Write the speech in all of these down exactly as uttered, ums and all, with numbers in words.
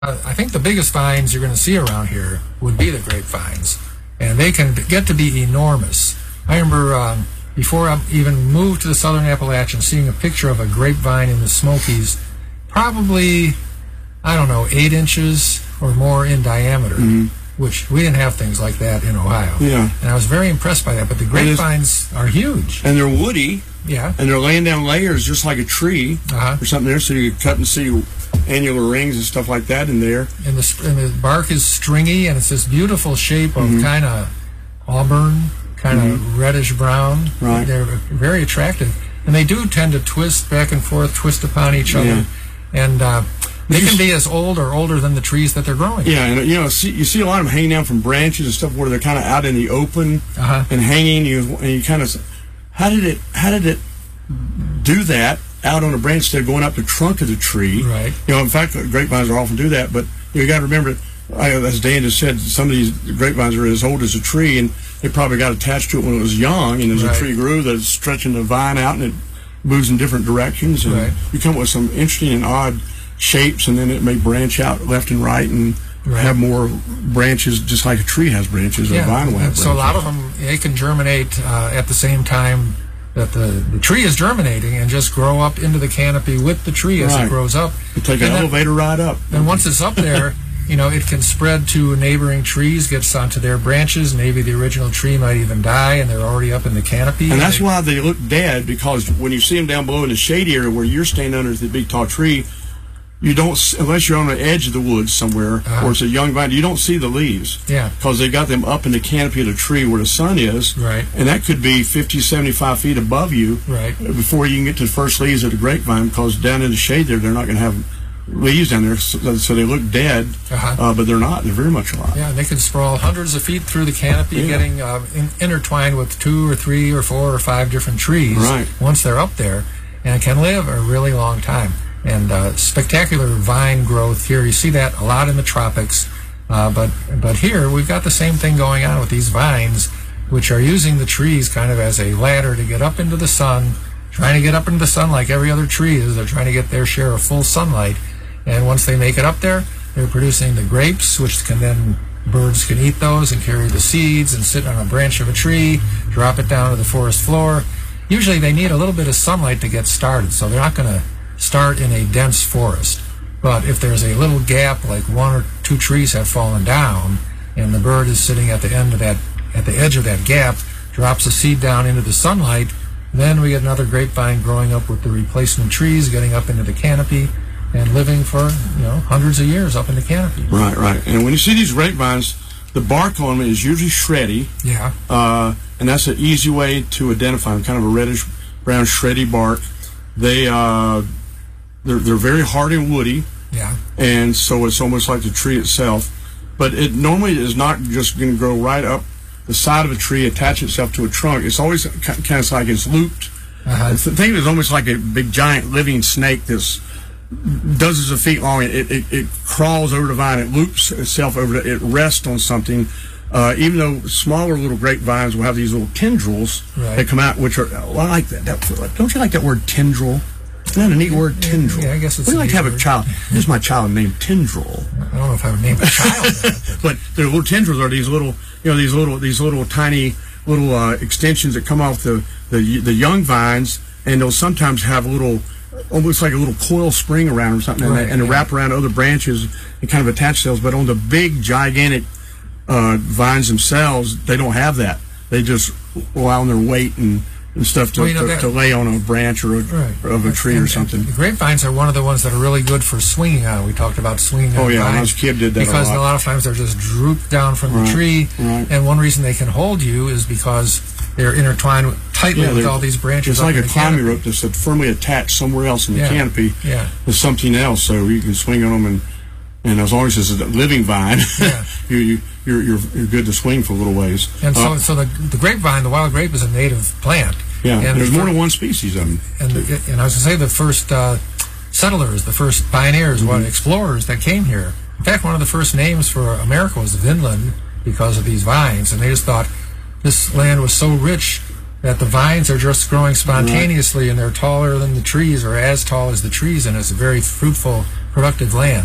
Uh, I think the biggest vines you're going to see around here would be the grapevines, and they can get to be enormous. I remember um, before I even moved to the southern Appalachians, seeing a picture of a grapevine in the Smokies, probably, I don't know, eight inches or more in diameter, mm-hmm. which we didn't have things like that in Ohio. Yeah. And I was very impressed by that, but the grapevines are huge. And they're woody. Yeah. And they're laying down layers just like a tree uh-huh. or something there, so you can cut and see annular rings and stuff like that in there. And the, and the bark is stringy, and it's this beautiful shape of mm-hmm. kind of auburn, kind of mm-hmm. reddish brown. Right. They're very attractive. And they do tend to twist back and forth, twist upon each other. Yeah. And uh, they can be as old or older than the trees that they're growing. Yeah, and you know, see, you see a lot of them hanging down from branches and stuff where they're kind of out in the open uh-huh. and hanging. You and you kind of, how did it? How did it do that out on a branch instead of going up the trunk of the tree? Right. You know, in fact, grapevines are often do that, but you got to remember, I, as Dan just said, some of these grapevines are as old as a tree, and they probably got attached to it when it was young, and as right. the tree grew, they're stretching the vine out, and it moves in different directions, and right. you come up with some interesting and odd shapes, and then it may branch out left and right and right. have more branches, just like a tree has branches or yeah. a vine will have branches. So a lot of them, they can germinate uh, at the same time that the, the tree is germinating and just grow up into the canopy with the tree as right. it grows up. You take an and elevator then, ride up. And once it's up there, you know, it can spread to neighboring trees, gets onto their branches. Maybe the original tree might even die, and they're already up in the canopy. And, and that's they, why they look dead, because when you see them down below in the shady area where you're standing under the big tall tree, you don't, unless you're on the edge of the woods somewhere, uh-huh. or it's a young vine, you don't see the leaves. Yeah. Because they got them up in the canopy of the tree where the sun is. Right. And that could be fifty, seventy-five feet above you. Right. Before you can get to the first leaves of the grapevine, because down in the shade there, they're not going to have leaves down there, so, so they look dead, uh-huh. uh, but they're not. They're very much alive. Yeah, and they can sprawl hundreds of feet through the canopy, yeah. getting uh, in, intertwined with two or three or four or five different trees right. once they're up there, and can live a really long time. And uh, spectacular vine growth here. You see that a lot in the tropics, uh, but but here we've got the same thing going on with these vines, which are using the trees kind of as a ladder to get up into the sun, trying to get up into the sun like every other tree is. They're trying to get their share of full sunlight, and once they make it up there, they're producing the grapes, which can then, birds can eat those and carry the seeds and sit on a branch of a tree, drop it down to the forest floor. Usually they need a little bit of sunlight to get started, so they're not going to start in a dense forest. But if there's a little gap, like one or two trees have fallen down, and the bird is sitting at the end of that, at the edge of that gap, drops a seed down into the sunlight, then we get another grapevine growing up with the replacement trees, getting up into the canopy, and living for, you know, hundreds of years up in the canopy. Right, right. And when you see these grapevines, the bark on them is usually shreddy. Yeah. Uh, and that's an easy way to identify them, kind of a reddish brown shreddy bark. They, uh, they're, they're very hard and woody. Yeah. And so it's almost like the tree itself. But it normally is not just going to grow right up the side of a tree, attach itself to a trunk. It's always kind of like it's looped. Uh-huh. Think of it as almost like a big giant living snake that's dozens of feet long. It, it, it crawls over the vine. It loops itself over. The, it rests on something. Uh, even though smaller little grapevines will have these little tendrils right. that come out, which are, well, I like that. that. Don't you like that word tendril? Isn't that a neat word, tendril? Yeah, I guess it's We'd a like neat to have word. a child. This is my child named Tendril. I don't know if I would name a child that. But the little tendrils are these little, you know, these little, these little tiny little uh, extensions that come off the, the the young vines, and they'll sometimes have a little, almost like a little coil spring around or something, right, and, and yeah. wrap around other branches and kind of attach themselves. But on the big, gigantic uh, vines themselves, they don't have that. They just rely on their weight and, and stuff to, well, you know, to, that, to lay on a branch or, a, right. or of a tree and, or something. And the grapevines are one of the ones that are really good for swinging on. We talked about swinging oh, on yeah, vines. when I was a kid, did that Because a lot. a lot of times they're just drooped down from right. the tree, right. and one reason they can hold you is because they're intertwined tightly yeah, with all these branches. It's like a climbing canopy. rope that's firmly attached somewhere else in the yeah. canopy yeah. with something else, so you can swing on them, and and as long as it's a living vine, yeah. you, you you're, you're you're good to swing for a little ways. And so, uh, so the the grapevine, the wild grape, is a native plant. Yeah, and there's the, more than one species of them. And the, and I was going to say the first uh, settlers, the first pioneers, mm-hmm. what explorers that came here. In fact, one of the first names for America was Vinland because of these vines, and they just thought this land was so rich that the vines are just growing spontaneously, right. and they're taller than the trees, or as tall as the trees, and it's a very fruitful, productive land.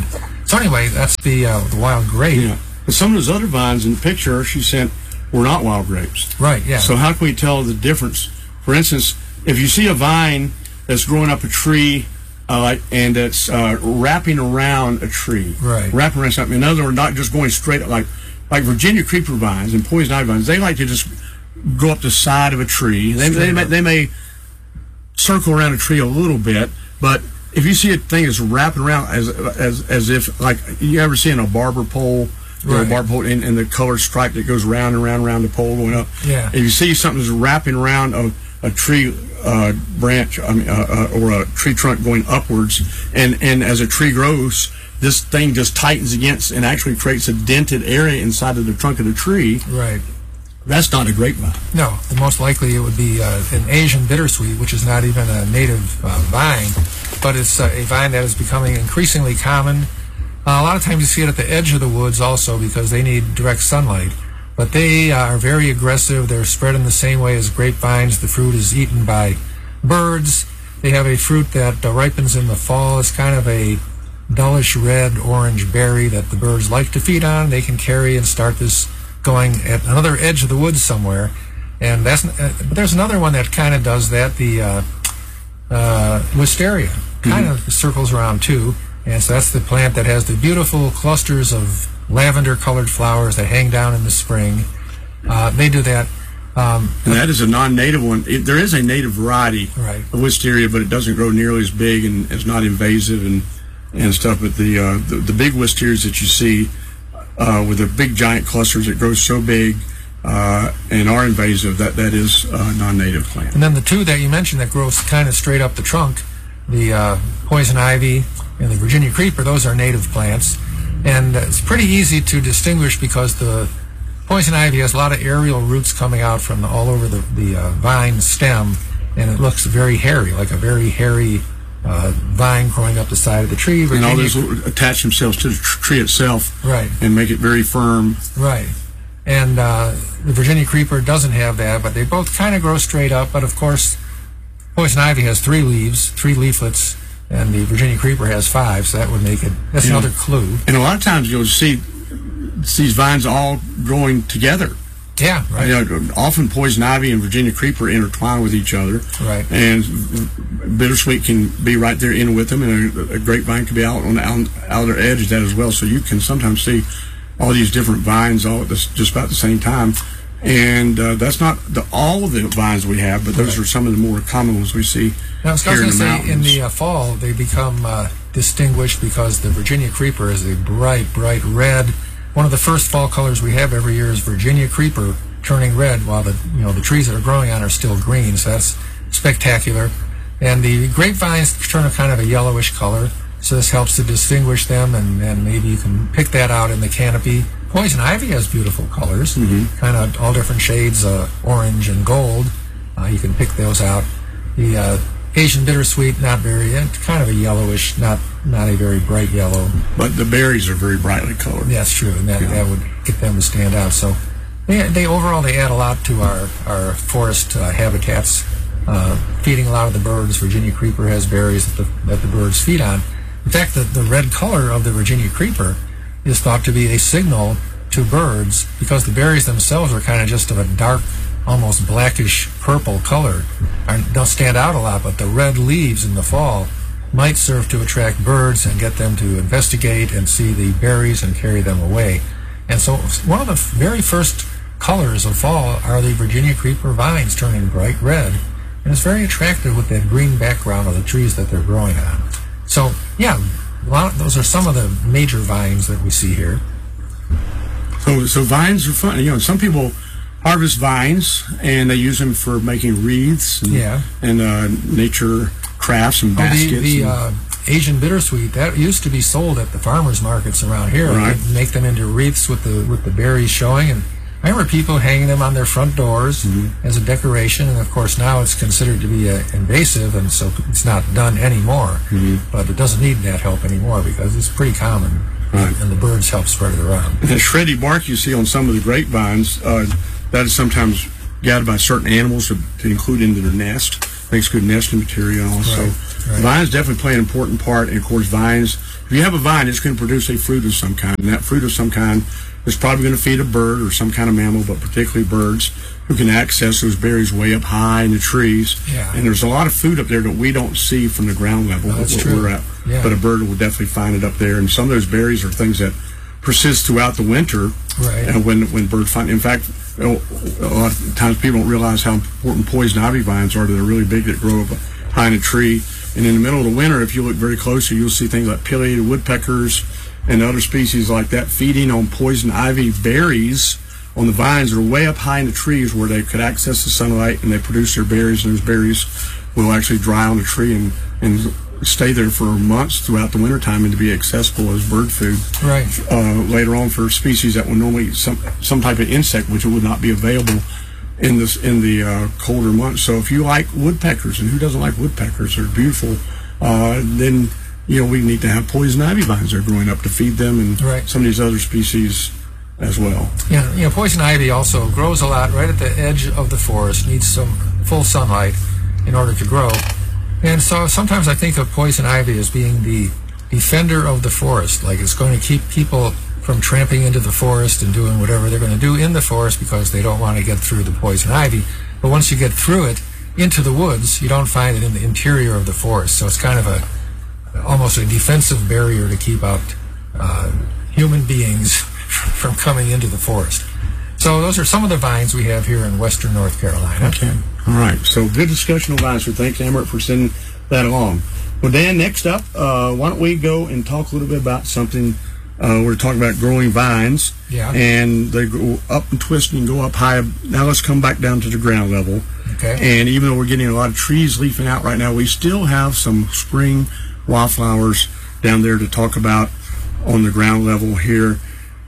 So anyway, that's the uh, the wild grape. Yeah. But some of those other vines in the picture she sent were not wild grapes. Right, yeah. So how can we tell the difference? For instance, if you see a vine that's growing up a tree uh, and it's uh, wrapping around a tree, right. wrapping around something. In other words, not just going straight up, like like Virginia creeper vines and poison ivy vines. They like to just go up the side of a tree. They, they, may, they may circle around a tree a little bit, but if you see a thing that's wrapping around as as as if, like, you ever seen a barber pole, right. a barber pole, and, and the color stripe that goes round and round and round the pole going up. Yeah. If you see something that's wrapping around a, a tree uh, branch, I mean, uh, uh, or a tree trunk going upwards, and and as a tree grows, this thing just tightens against and actually creates a dented area inside of the trunk of the tree. Right. That's not a grapevine. No, the most likely it would be uh, an Asian bittersweet, which is not even a native uh, vine, but it's uh, a vine that is becoming increasingly common. Uh, a lot of times you see it at the edge of the woods also because they need direct sunlight. But they are very aggressive. They're spread in the same way as grapevines. The fruit is eaten by birds. They have a fruit that uh, ripens in the fall. It's kind of a dullish red orange berry that the birds like to feed on. They can carry and start this going at another edge of the woods somewhere, and that's uh, but there's another one that kind of does that. The uh, uh, wisteria kind of mm-hmm. circles around too, and so that's the plant that has the beautiful clusters of lavender-colored flowers that hang down in the spring. Uh, they do that. Um, and that is a non-native one. It, there is a native variety right. of wisteria, but it doesn't grow nearly as big and it's not invasive and and stuff. But the uh, the, the big wisterias that you see. Uh, with the big giant clusters that grow so big uh, and are invasive, that that is a non-native plant. And then the two that you mentioned that grows kind of straight up the trunk, the uh, poison ivy and the Virginia creeper, those are native plants. And it's pretty easy to distinguish because the poison ivy has a lot of aerial roots coming out from all over the, the uh, vine stem, and it looks very hairy, like a very hairy Uh, vine growing up the side of the tree. Virginia, and all those will attach themselves to the tr- tree itself, right, and make it very firm. Right. And uh, the Virginia creeper doesn't have that, but they both kind of grow straight up. But of course, poison ivy has three leaves, three leaflets, and the Virginia creeper has five, so that would make it, that's yeah. another clue. And a lot of times you'll see these vines all growing together. Yeah, right. You know, often poison ivy and Virginia creeper intertwine with each other. Right. And bittersweet can be right there in with them, and a, a grapevine can be out on the out, outer edge of that as well. So you can sometimes see all these different vines all at this, just about the same time. And uh, that's not the, all of the vines we have, but those right. are some of the more common ones we see now, I was here in the say, mountains. In the uh, fall, they become uh, distinguished because the Virginia creeper is a bright, bright red. One of the first fall colors we have every year is Virginia creeper turning red, while the you know the trees that are growing on are still green. So that's spectacular. And the grapevines turn a kind of a yellowish color, so this helps to distinguish them, and, and maybe you can pick that out in the canopy. Poison ivy has beautiful colors, mm-hmm. kind of all different shades, uh, orange and gold. Uh, you can pick those out. The uh, Asian bittersweet, not very, kind of a yellowish, not not a very bright yellow. But the berries are very brightly colored. That's true, and that, yeah. that would get them to stand out. So they, they overall, they add a lot to our, our forest uh, habitats, uh, feeding a lot of the birds. Virginia creeper has berries that the, that the birds feed on. In fact, the, the red color of the Virginia creeper is thought to be a signal to birds because the berries themselves are kind of just of a dark, almost blackish purple color. Don't stand out a lot, but the red leaves in the fall might serve to attract birds and get them to investigate and see the berries and carry them away. And so one of the very first colors of fall are the Virginia creeper vines turning bright red. And it's very attractive with that green background of the trees that they're growing on. So, yeah, a lot of, those are some of the major vines that we see here. So, so vines are fun. You know, some people harvest vines and they use them for making wreaths and, yeah. and uh, nature crafts and baskets. Oh, the the and, uh, Asian bittersweet, that used to be sold at the farmers markets around here. Right. They'd make them into wreaths with the with the berries showing, and I remember people hanging them on their front doors mm-hmm. as a decoration. And of course now it's considered to be uh, invasive, and so it's not done anymore. Mm-hmm. But it doesn't need that help anymore because it's pretty common, right. and the birds help spread it around. And the shreddy bark you see on some of the grapevines, uh, that is sometimes gathered by certain animals to, to include into their nest. Makes good nesting material. Right, so right. Vines definitely play an important part, and of course vines if you have a vine, it's going to produce a fruit of some kind, and that fruit of some kind is probably going to feed a bird or some kind of mammal, but particularly birds who can access those berries way up high in the trees. Yeah. And there's a lot of food up there that we don't see from the ground level, Oh, that's what true. we're at. Yeah. But a bird will definitely find it up there. And some of those berries are things that persist throughout the winter. Right. And when when birds find, in fact, a lot of times people don't realize how important poison ivy vines are. They're really big that grow up high in a tree. And in the middle of the winter, if you look very closely, you'll see things like pileated woodpeckers and other species like that feeding on poison ivy berries on the vines that are way up high in the trees where they could access the sunlight, and they produce their berries, and those berries will actually dry on the tree and, and stay there for months throughout the wintertime and to be accessible as bird food. Right. Uh, later on for species that would normally eat some, some type of insect which would not be available in this in the uh, colder months. So if you like woodpeckers, and who doesn't like woodpeckers? They're beautiful. Uh, then you know we need to have poison ivy vines that are growing up to feed them, and Right. some of these other species as well. Yeah, you know, poison ivy also grows a lot right at the edge of the forest, needs some full sunlight in order to grow. And so sometimes I think of poison ivy as being the defender of the forest, like it's going to keep people from tramping into the forest and doing whatever they're going to do in the forest because they don't want to get through the poison ivy. But once you get through it into the woods, you don't find it in the interior of the forest. So it's kind of a almost a defensive barrier to keep out uh, human beings from coming into the forest. So those are some of the vines we have here in western North Carolina. Okay. All right. So good discussion on vines. So thanks, Amber, for sending that along. Well, Dan, next up, uh, why don't we go and talk a little bit about something. Uh, we're talking about growing vines. Yeah. And they go up and twist and go up high. Now let's come back down to the ground level. Okay. And even though we're getting a lot of trees leafing out right now, we still have some spring wildflowers down there to talk about on the ground level here.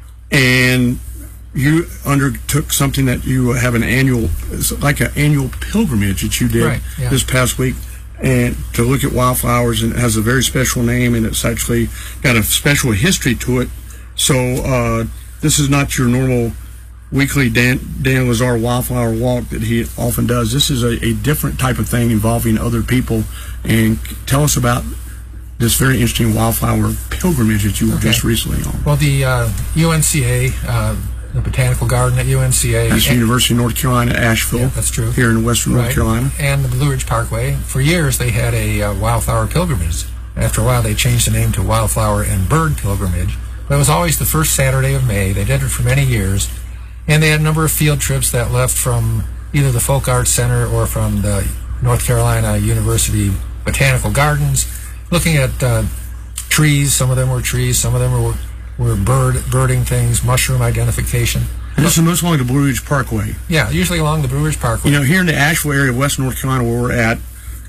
And you undertook something that you have an annual, it's like an annual pilgrimage that you did Right, yeah. this past week, and to look at wildflowers, and it has a very special name, and it's actually got a special history to it. So uh, this is not your normal weekly Dan, Dan Lazar wildflower walk that he often does. This is a, a different type of thing involving other people. And tell us about this very interesting wildflower pilgrimage that you were Okay. just recently on. Well, the uh, U N C A, uh, the Botanical Garden at U N C A. That's the and- University of North Carolina, Asheville. Yeah, that's true. Here in western North Right. Carolina. And the Blue Ridge Parkway. For years, they had a uh, wildflower pilgrimage. After a while, they changed the name to Wildflower and Bird Pilgrimage. But it was always the first Saturday of May. They did it for many years. And they had a number of field trips that left from either the Folk Arts Center or from the North Carolina University Botanical Gardens, looking at uh, trees. Some of them were trees. Some of them were, were bird birding things, mushroom identification. And this is most along the Blue Ridge Parkway. Yeah, usually along the Blue Ridge Parkway. You know, here in the Asheville area of western North Carolina where we're at,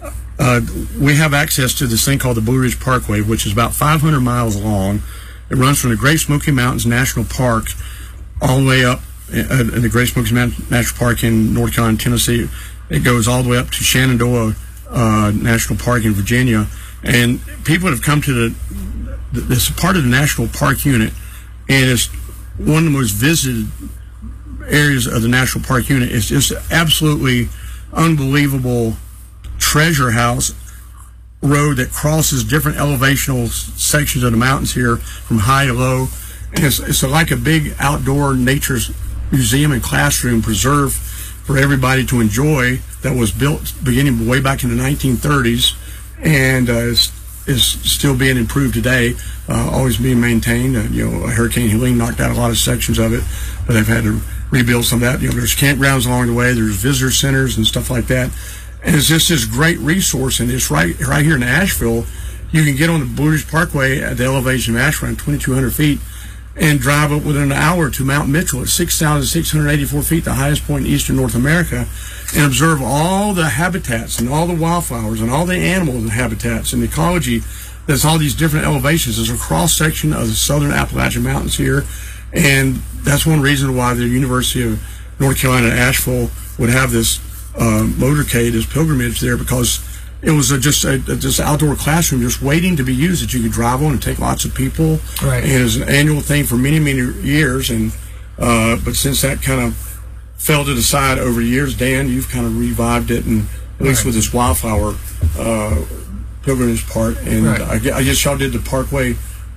uh, we have access to this thing called the Blue Ridge Parkway, which is about five hundred miles long. It runs from the Great Smoky Mountains National Park all the way up uh, in the Great Smoky Mountains National Park in North Carolina, Tennessee. It goes all the way up to Shenandoah uh, National Park in Virginia. And people have come to the, this part of the National Park unit, and it's one of the most visited areas of the National Park unit. It's just absolutely unbelievable treasure house road that crosses different elevational sections of the mountains here from high to low. And it's, it's like a big outdoor nature's museum and classroom preserved for everybody to enjoy, that was built beginning way back in the nineteen thirties, and uh, is, is still being improved today, uh, always being maintained. Uh, you know, Hurricane Helene knocked out a lot of sections of it, but they've had to rebuild some of that. You know, there's campgrounds along the way, there's visitor centers and stuff like that. And it's just this great resource, and it's right right here in Asheville. You can get on the Blue Ridge Parkway at the elevation of Asheville, around twenty-two hundred feet, and drive up within an hour to Mount Mitchell at six thousand six hundred eighty-four feet, the highest point in eastern North America, and observe all the habitats and all the wildflowers and all the animals and habitats and ecology that's all these different elevations. There's a cross-section of the southern Appalachian Mountains here, and that's one reason why the University of North Carolina at Asheville would have this uh, motorcade, this pilgrimage there, because it was a, just a, a just outdoor classroom just waiting to be used that you could drive on and take lots of people. Right. And it was an annual thing for many, many years. And uh, but since that kind of fell to the side over the years, Dan, you've kind of revived it, and at least Right. with this wildflower uh, pilgrimage part. And Right. I, gue- I guess y'all did the Parkway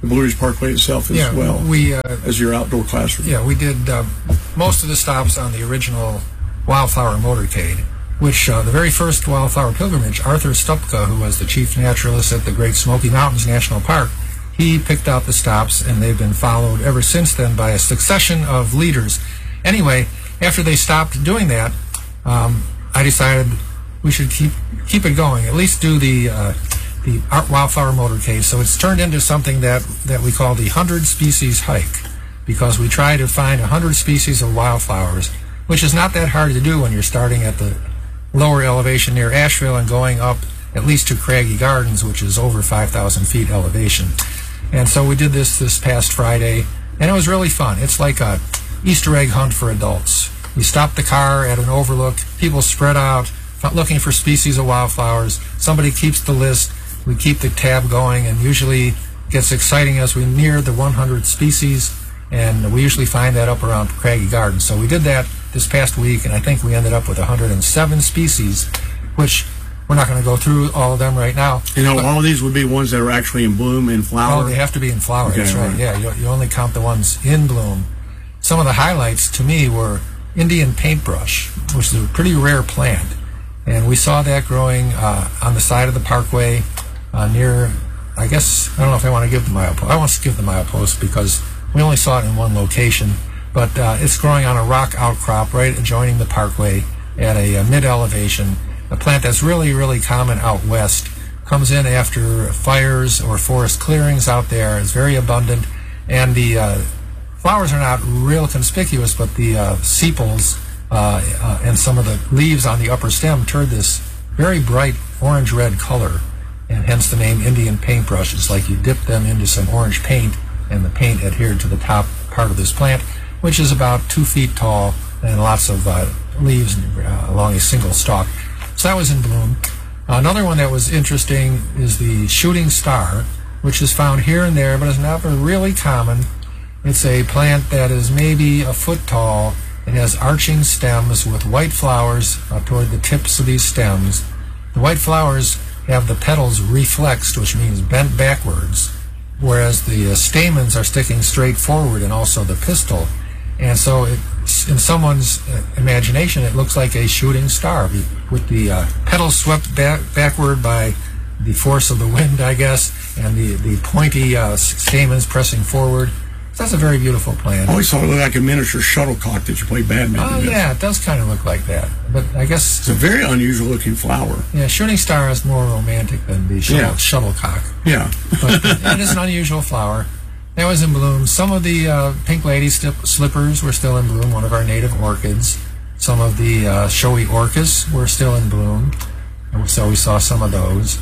the Blue Ridge Parkway itself as yeah, well we, uh, as your outdoor classroom. Yeah, we did uh, most of the stops on the original Wildflower Motorcade, which uh, the very first Wildflower Pilgrimage, Arthur Stupka, who was the chief naturalist at the Great Smoky Mountains National Park, he picked out the stops, and they've been followed ever since then by a succession of leaders. Anyway, after they stopped doing that, um, I decided we should keep keep it going, at least do the uh, the Wildflower Motorcade. So it's turned into something that, that we call the one hundred Species Hike, because we try to find one hundred species of wildflowers, which is not that hard to do when you're starting at the lower elevation near Asheville and going up at least to Craggy Gardens, which is over five thousand feet elevation. And so we did this this past Friday, and it was really fun. It's like a Easter egg hunt for adults. You stop the car at an overlook, people spread out looking for species of wildflowers. Somebody keeps the list, we keep the tab going, and usually it gets exciting as we near the one hundred species, and we usually find that up around Craggy Gardens. So we did that this past week, and I think we ended up with one hundred seven species, which we're not going to go through all of them right now. You know, all of these would be ones that are actually in bloom and flower? Oh, they have to be in flower, okay, that's right. right. Yeah, you, you only count the ones in bloom. Some of the highlights to me were Indian paintbrush, which is a pretty rare plant. And we saw that growing uh, on the side of the parkway uh, near, I guess, I don't know if I want to give the milepost. I want to give the milepost because we only saw it in one location. But uh, it's growing on a rock outcrop right adjoining the parkway at a, a mid-elevation. A plant that's really, really common out west. Comes in after fires or forest clearings out there. It's very abundant. And the uh, flowers are not real conspicuous, but the uh, sepals uh, uh, and some of the leaves on the upper stem turn this very bright orange-red color, and hence the name Indian paintbrush. It's like you dip them into some orange paint, and the paint adhered to the top part of this plant, which is about two feet tall and lots of uh, leaves uh, along a single stalk. So that was in bloom. Another one that was interesting is the shooting star, which is found here and there, but is never really common. It's a plant that is maybe a foot tall. It has arching stems with white flowers uh, toward the tips of these stems. The white flowers have the petals reflexed, which means bent backwards, whereas the uh, stamens are sticking straight forward, and also the pistil. And so it, in someone's uh, imagination, it looks like a shooting star with the uh, petals swept back, backward by the force of the wind, I guess, and the, the pointy uh, stamens pressing forward. So that's a very beautiful plant. I always thought it looked like a miniature shuttlecock that you play badminton Oh, with. yeah, it does kind of look like that. But I guess... It's a very unusual looking flower. Yeah, shooting star is more romantic than the shuttle, Yeah. shuttlecock. Yeah. But it is an unusual flower. That was in bloom. Some of the uh, pink lady stip- slippers were still in bloom, one of our native orchids. Some of the uh, showy orchis were still in bloom, and so we saw some of those.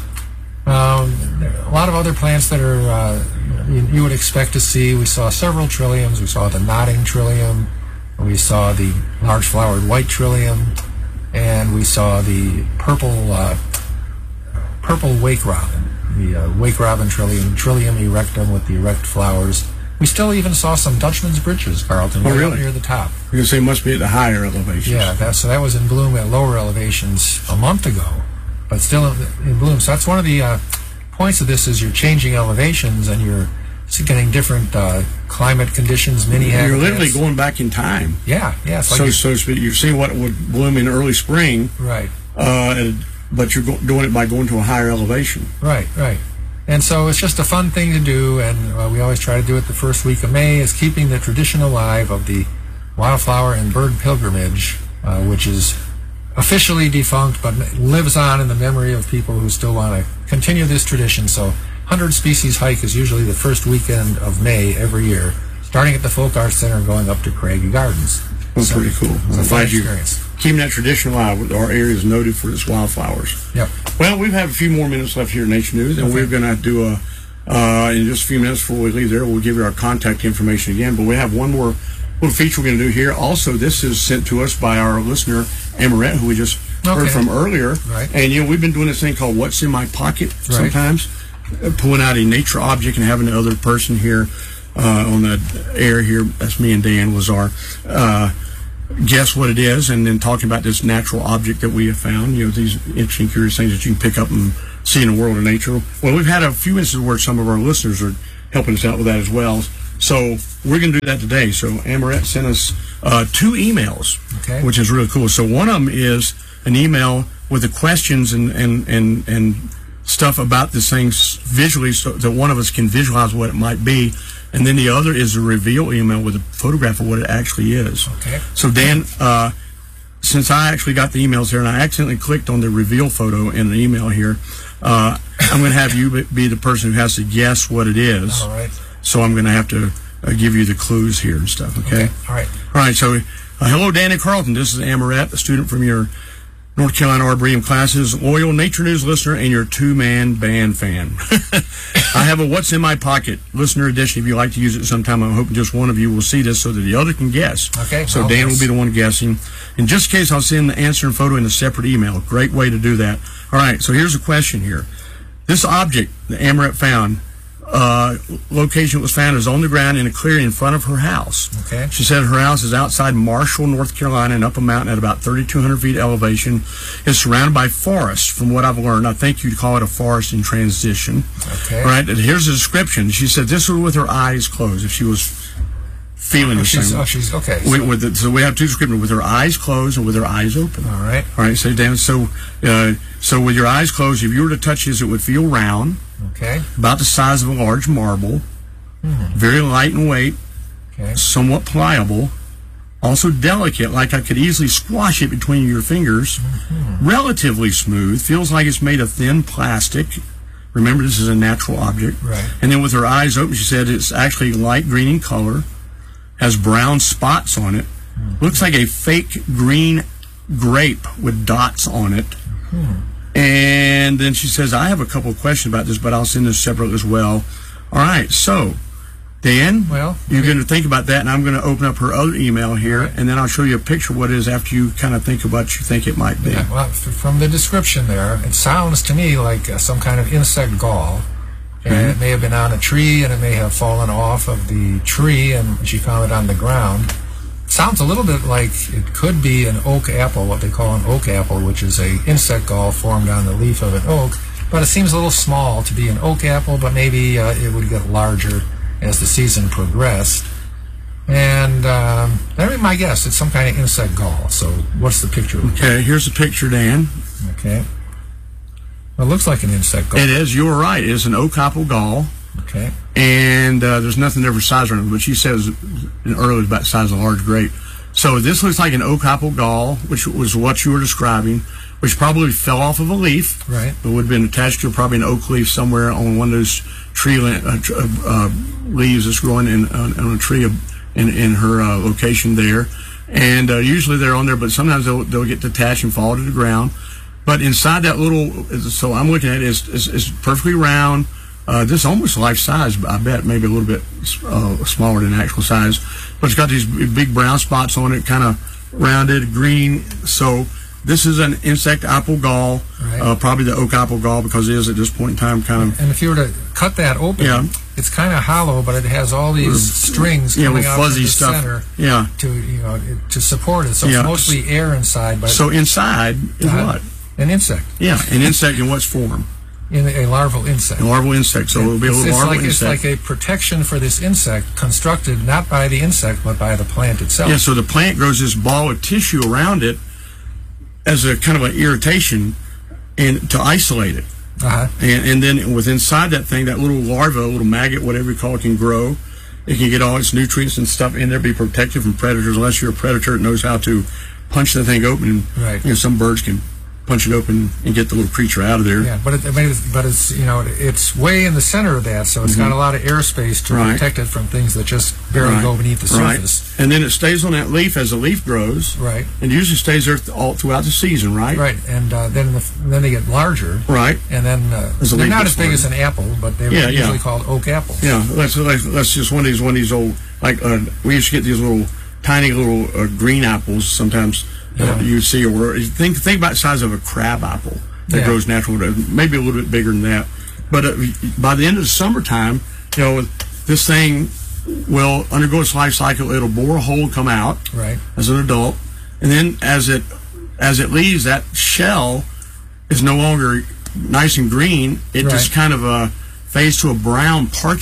Um, there are a lot of other plants that are uh, you, you would expect to see. We saw several trilliums. We saw the nodding trillium. We saw the large-flowered white trillium, and we saw the purple uh, purple wake robin. The uh, wake robin trillium, Trillium erectum with the erect flowers. We still even saw some Dutchman's britches, Carlton, Oh, right really? up near the top. You're going to say it must be at the higher elevations. Yeah, that, so that was in bloom at lower elevations a month ago, but still in, in bloom. So that's one of the uh, points of this is you're changing elevations and you're getting different uh, climate conditions, mini You're habitats. literally going back in time. Yeah, yeah. It's like So, you're- so to speak, you're seeing what would bloom in early spring, right. uh, and- but you're go- doing it by going to a higher elevation. Right, right. And so it's just a fun thing to do, and uh, we always try to do it the first week of May, is keeping the tradition alive of the wildflower and bird pilgrimage, uh, which is officially defunct but lives on in the memory of people who still want to continue this tradition. So one hundred Species Hike is usually the first weekend of May every year, starting at the Folk Arts Center and going up to Craggy Gardens. That's So pretty cool. It's a I'm fun glad you experience. keeping that tradition alive. Our area is noted for its wildflowers. Yep. Well, we have a few more minutes left here in Nature News, and Okay. we're going to do a, uh, in just a few minutes before we leave there, we'll give you our contact information again, but we have one more little feature we're going to do here. Also, this is sent to us by our listener, Amarette, who we just heard Okay. from earlier. Right. And, you know, we've been doing this thing called What's in My Pocket Right. sometimes, uh, pulling out a nature object and having the other person here uh, on the air here, that's me and Dan, was our... Uh, guess what it is, and then talking about this natural object that we have found, you know, these interesting, curious things that you can pick up and see in the world of nature. Well, we've had a few instances where some of our listeners are helping us out with that as well. So we're going to do that today. So Amoret sent us uh, two emails, okay. which is really cool. So one of them is an email with the questions and, and, and, and stuff about this thing visually, so that one of us can visualize what it might be. And then the other is a reveal email with a photograph of what it actually is. Okay. So Dan, uh, since I actually got the emails here and I accidentally clicked on the reveal photo in an email here, uh, I'm going to have you be the person who has to guess what it is. All right. So I'm going to have to uh, give you the clues here and stuff. Okay. Okay. All right. All right. So, uh, hello, Danny Carlton. This is Amoret, a student from your North Carolina Arboretum classes, loyal Nature News listener, and your two-man band fan. I have a What's in My Pocket listener edition. If you'd like to use it sometime, I'm hoping just one of you will see this so that the other can guess. Okay. So well, Dan yes. will be the one guessing. In just case, I'll send the answer and photo in a separate email. Great way to do that. All right. So here's a question here. This object that Amoret found, uh, location it was found is on the ground in a clearing in front of her house. Okay. She said her house is outside Marshall, North Carolina, and up a mountain at about thirty-two hundred feet elevation. It's surrounded by forests, from what I've learned. I think you'd call it a forest in transition. Okay. All right, and here's the description. She said this was with her eyes closed, if she was feeling Oh, the she's, same. oh, she's okay. With, So, with the, so we have two descriptions, with her eyes closed and with her eyes open. all right. All right, so Dan, so, uh, so with your eyes closed, if you were to touch this, it would feel round, Okay. about the size of a large marble, Hmm. very light in weight, Okay. somewhat pliable, also delicate, like I could easily squash it between your fingers, Mm-hmm. relatively smooth, feels like it's made of thin plastic. Remember, this is a natural object. Right. And then with her eyes open, she said it's actually light green in color, has brown spots on it, Mm-hmm. looks like a fake green grape with dots on it. Hmm. And then she says, I have a couple of questions about this, but I'll send this separate as well. All right, so, Dan, Well, you're going to think about that, and I'm going to open up her other email here, Right. and then I'll show you a picture of what it is after you kind of think of what you think it might be. Yeah, well, f- from the description there, it sounds to me like uh, some kind of insect gall. And Mhm. it may have been on a tree, and it may have fallen off of the tree, and she found it on the ground. Sounds a little bit like it could be an oak apple, what they call an oak apple, which is a insect gall formed on the leaf of an oak. But it seems a little small to be an oak apple, but maybe uh, it would get larger as the season progressed. And um, that'd be my guess. It's some kind of insect gall. So what's the picture? Okay, here's a picture, Dan. Okay. Well, it looks like an insect gall. It is, you were right, it is an oak apple gall, Okay. and uh, there's nothing there for size on it, but she says in earlier it was about the size of a large grape. So this looks like an oak apple gall, which was what you were describing, which probably fell off of a leaf. Right. It would have been attached to probably an oak leaf somewhere on one of those tree li- uh, tr- uh, leaves that's growing in, on, on a tree in, in her uh, location there. And uh, usually they're on there, but sometimes they'll, they'll get detached and fall to the ground. But inside that little, so I'm looking at it, it's, it's, it's perfectly round. Uh, this is almost life size, I bet, maybe a little bit uh, smaller than actual size. But it's got these big brown spots on it, kind of rounded, green. So this is an insect apple gall, Right. uh, probably the oak apple gall, because it is at this point in time kind of, And if you were to cut that open, Yeah. it's kind of hollow, but it has all these strings yeah, coming with out fuzzy from the stuff. center Yeah. to you know it- to support it. So Yeah. it's mostly air inside, but So inside is Uh, what? an insect, Yeah, an insect in what form? in a larval insect. A larval insect. So it'll be a It's, little it's larval like it's insect. like a protection for this insect, constructed not by the insect but by the plant itself. Yeah, so the plant grows this ball of tissue around it as a kind of an irritation and to isolate it. Uh-huh. And, and then with inside that thing, that little larva, little maggot, whatever you call it, can grow. It can get all its nutrients and stuff in there, be protected from predators, unless you're a predator that knows how to punch the thing open. And, Right. you know, some birds can punch it open and get the little creature out of there. Yeah, but it, I mean, it's, but it's you know it's way in the center of that, so it's got a lot of airspace to Mm-hmm. Right. protect it from things that just barely Right. go beneath the Right. surface. And then it stays on that leaf as the leaf grows. Right. And usually stays there th- all throughout the season, right? Right, and uh, then the, then they get larger, Right. and then uh, As the they're leaf not gets as big larger. as an apple, but they're Yeah, usually yeah. called oak apples. Yeah, that's, that's, that's just one of these one of these old, like, uh, we used to get these little, tiny little uh, green apples sometimes Yeah. uh, you see, or think, think about the size of a crab apple that Yeah. grows natural, maybe a little bit bigger than that. But uh, by the end of the summertime, you know, this thing will undergo its life cycle. It'll bore a hole, come out Right. as an adult, and then as it as it leaves, that shell is no longer nice and green. It just Right. kind of uh, fades to a brown parchment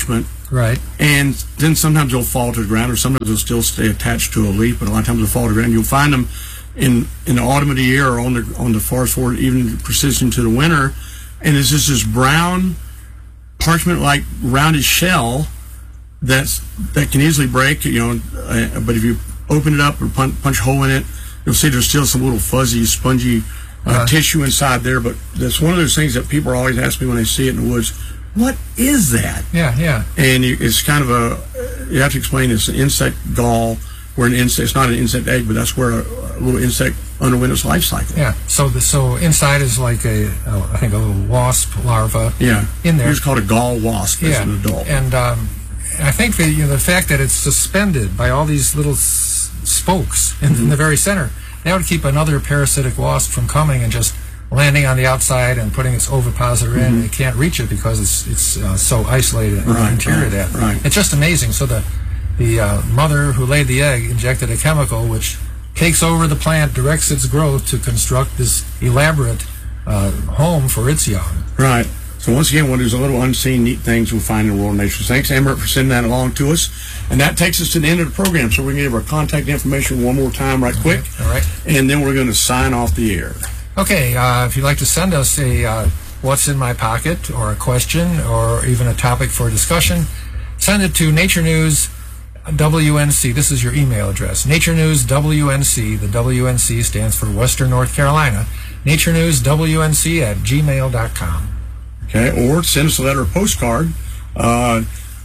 Right. And then sometimes they'll fall to the ground, or sometimes they'll still stay attached to a leaf, but a lot of times they'll fall to the ground. You'll find them in, in the autumn of the year or on the, on the forest floor, even persistent to the winter. And it's just this brown, parchment-like rounded shell that's, that can easily break, you know, uh, but if you open it up or punch, punch a hole in it, you'll see there's still some little fuzzy, spongy uh, uh, tissue inside there. But that's one of those things that people are always asking me when they see it in the woods. What is that? Yeah, yeah. And you, it's kind of a, you have to explain it's an insect gall, where an insect, it's not an insect egg, but that's where a, a little insect underwent its life cycle. Yeah, so the, so inside is like a, oh, I think a little wasp larva. Yeah. In there. It's called a gall wasp as yeah. an adult. And um, I think the, you know, the fact that it's suspended by all these little s- spokes in, mm-hmm. in the very center, that would keep another parasitic wasp from coming and just landing on the outside and putting its ovipositor mm-hmm. in, and it can't reach it because it's it's uh, so isolated in right, the interior right, of that. Right. It's just amazing. So the the uh, mother who laid the egg injected a chemical which takes over the plant, directs its growth to construct this elaborate uh, home for its young. Right. So once again, one of those little unseen neat things we'll find in the world of nature. Thanks, Amber, for sending that along to us. And that takes us to the end of the program. So we're going to give our contact information one more time right quick. Okay. All right. And then we're going to sign off the air. Okay, uh, if you'd like to send us a uh, what's in my pocket or a question or even a topic for discussion, send it to Nature News W N C. This is your email address. Nature News W N C. The W N C stands for Western North Carolina. Nature News W N C at gmail dot com. Okay, or send us a letter or postcard uh,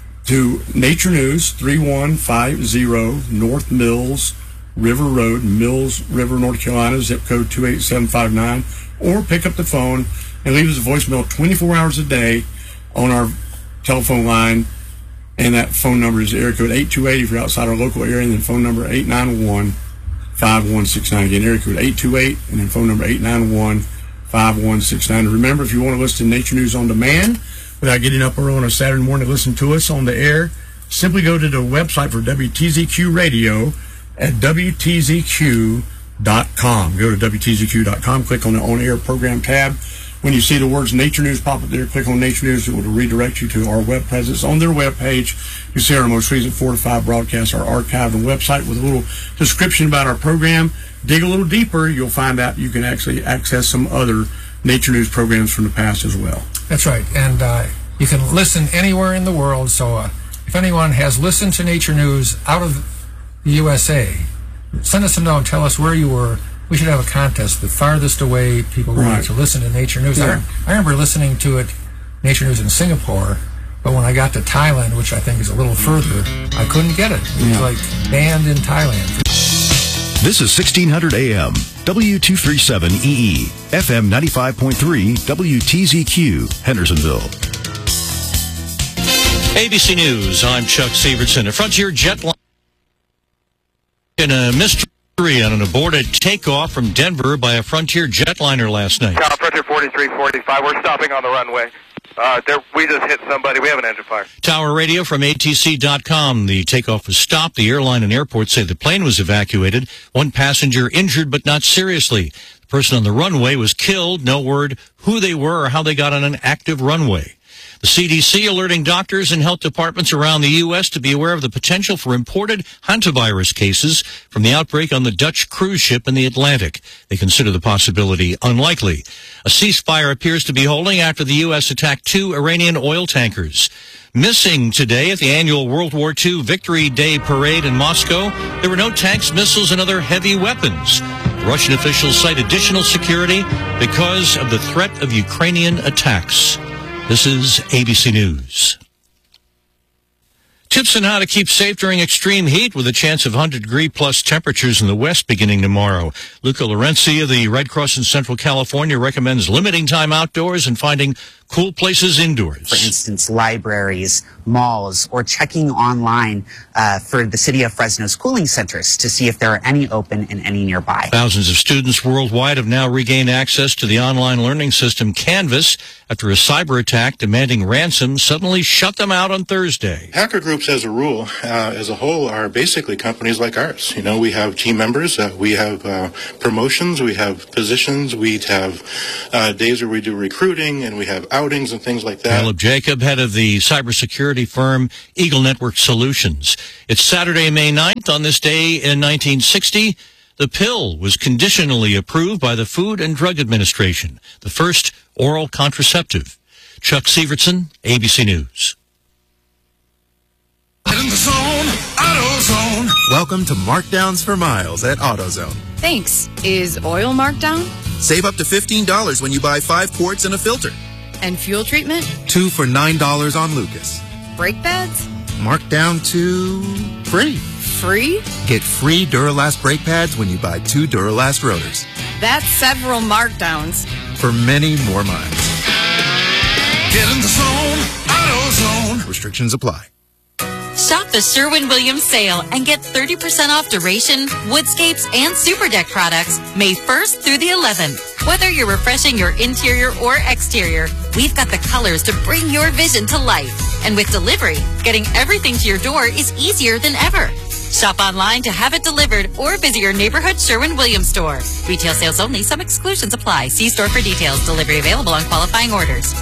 to Nature News, three one five zero North Mills River Road, Mills River, North Carolina, zip code two eight seven five nine, or pick up the phone and leave us a voicemail twenty-four hours a day on our telephone line, and that phone number is area code eight two eight if you're outside our local area, and then phone number eight nine one, five one six nine. Again, area code eight two eight, and then phone number eight nine one, five one six nine. And remember, if you want to listen to Nature News on demand without getting up early on a Saturday morning to listen to us on the air, simply go to the website for W T Z Q Radio at W T Z Q dot com. Go to W T Z Q dot com, click on the on-air program tab. When you see the words Nature News pop up there, click on Nature News. It will redirect you to our web presence. On their web page, you see our most recent four to five broadcasts are archived on the website with a little description about our program. Dig a little deeper, you'll find out you can actually access some other Nature News programs from the past as well. That's right. And uh, you can listen anywhere in the world. So uh, if anyone has listened to Nature News out of the U S A, send us a note and tell us where you were. We should have a contest. The farthest away people right. want to listen to Nature News. Yeah. I, I remember listening to it, Nature News in Singapore, but when I got to Thailand, which I think is a little further, I couldn't get it. It was yeah. like banned in Thailand. This is sixteen hundred A M, W two thirty-seven E E, F M ninety-five point three, W T Z Q, Hendersonville. A B C News, I'm Chuck Severson. A Frontier jetliner in a mystery on an aborted takeoff from Denver by a Frontier jetliner last night. Tower Frontier forty-three forty-five, we're stopping on the runway. Uh, there, we just hit somebody. We have an engine fire. Tower radio from A T C dot com. The takeoff was stopped. The airline and airport say the plane was evacuated. One passenger injured but not seriously. The person on the runway was killed. No word who they were or how they got on an active runway. The C D C alerting doctors and health departments around the U S to be aware of the potential for imported hantavirus cases from the outbreak on the Dutch cruise ship in the Atlantic. They consider the possibility unlikely. A ceasefire appears to be holding after the U S attacked two Iranian oil tankers. Missing today at the annual World War Two Victory Day parade in Moscow, there were no tanks, missiles, and other heavy weapons. Russian officials cite additional security because of the threat of Ukrainian attacks. This is A B C News. Tips on how to keep safe during extreme heat with a chance of one hundred degree plus temperatures in the west beginning tomorrow. Luca Lorenzi of the Red Cross in Central California recommends limiting time outdoors and finding cool places indoors. For instance, libraries, malls, or checking online uh, for the city of Fresno's cooling centers to see if there are any open and any nearby. Thousands of students worldwide have now regained access to the online learning system Canvas after a cyber attack demanding ransom suddenly shut them out on Thursday. Hacker groups, as a rule, uh, as a whole, are basically companies like ours. You know, we have team members, uh, we have uh, promotions, we have positions, we have uh, days where we do recruiting, and we have hours outings and things like that. Caleb Jacob, head of the cybersecurity firm Eagle Network Solutions. It's Saturday, May ninth. On this day in nineteen sixty, the pill was conditionally approved by the Food and Drug Administration, the first oral contraceptive. Chuck Severson, A B C News. In the zone, AutoZone. Welcome to Markdowns for Miles at AutoZone. Thanks. Is oil marked down? Save up to fifteen dollars when you buy five quarts and a filter. And fuel treatment? Two for nine dollars on Lucas. Brake pads? Marked down to free. Free? Get free Duralast brake pads when you buy two Duralast rotors. That's several markdowns. For many more miles. Get in the zone, AutoZone. Restrictions apply. Shop the Sherwin-Williams sale and get thirty percent off Duration, Woodscapes, and Super Deck products May first through the eleventh. Whether you're refreshing your interior or exterior, we've got the colors to bring your vision to life. And with delivery, getting everything to your door is easier than ever. Shop online to have it delivered or visit your neighborhood Sherwin-Williams store. Retail sales only. Some exclusions apply. See store for details. Delivery available on qualifying orders.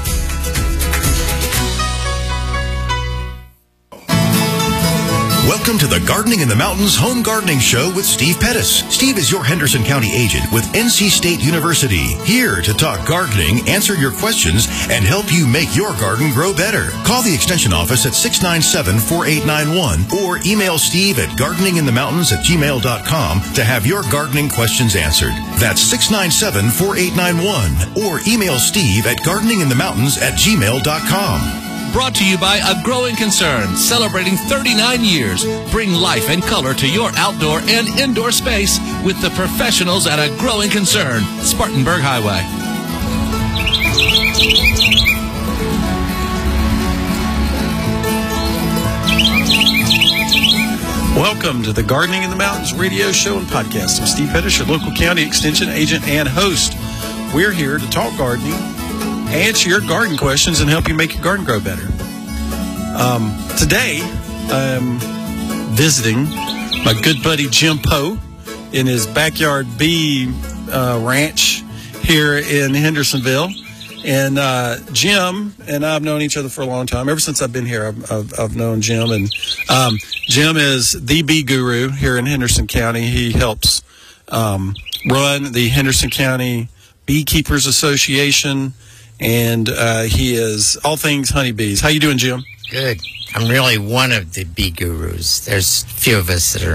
Welcome to the Gardening in the Mountains Home Gardening Show with Steve Pettis. Steve is your Henderson County agent with N C State University, here to talk gardening, answer your questions, and help you make your garden grow better. Call the Extension office at six nine seven, four eight nine one or email Steve at gardening in the mountains at gmail dot com to have your gardening questions answered. That's six nine seven, four eight nine one or email Steve at gardening in the mountains at gmail dot com. Brought to you by A Growing Concern, celebrating thirty-nine years. Bring life and color to your outdoor and indoor space with the professionals at A Growing Concern, Spartanburg Highway. Welcome to the Gardening in the Mountains radio show and podcast. I'm Steve Pettis, your local county extension agent and host. We're here to talk gardening, answer your garden questions, and help you make your garden grow better. Um, today, I'm visiting my good buddy Jim Poe in his backyard bee uh, ranch here in Hendersonville. And uh, Jim and I have known each other for a long time. Ever since I've been here, I've, I've, I've known Jim. And um, Jim is the bee guru here in Henderson County. He helps um, run the Henderson County Beekeepers Association, and uh, he is all things honeybees. How you doing, Jim? Good. I'm really one of the bee gurus. There's a few of us that are,